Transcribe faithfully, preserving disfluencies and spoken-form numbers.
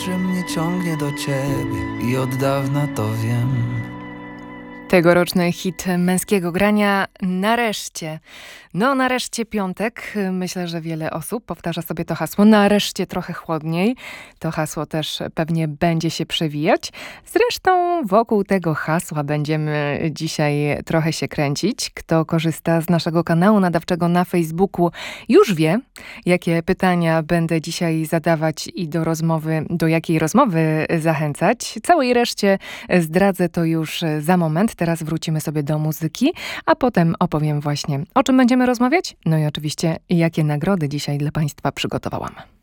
że mnie ciągnie do ciebie i od dawna to wiem. Tegoroczny hit męskiego grania nareszcie. No nareszcie piątek. Myślę, że wiele osób powtarza sobie to hasło. Nareszcie trochę chłodniej. To hasło też pewnie będzie się przewijać. Zresztą wokół tego hasła będziemy dzisiaj trochę się kręcić. Kto korzysta z naszego kanału nadawczego na Facebooku, już wie, jakie pytania będę dzisiaj zadawać i do rozmowy, do jakiej rozmowy zachęcać. Całej reszcie zdradzę to już za moment. Teraz wrócimy sobie do muzyki, a potem opowiem właśnie, o czym będziemy rozmawiać. No i oczywiście, jakie nagrody dzisiaj dla Państwa przygotowałam.